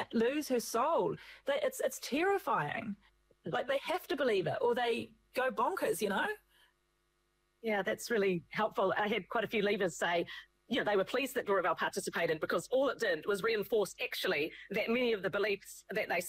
lose her soul. It's terrifying. Like, they have to believe it or they go bonkers, you know? Yeah, that's really helpful. I had quite a few leavers say, you know, they were pleased that Lorabelle participated because all it did was reinforce actually that many of the beliefs that they